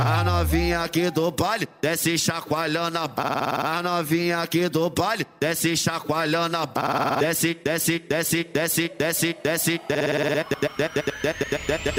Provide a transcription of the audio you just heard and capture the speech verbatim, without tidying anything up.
A novinha aqui do baile desce chacoalhando a a novinha aqui do baile desce chacoalhando a desce desce desce desce desce desce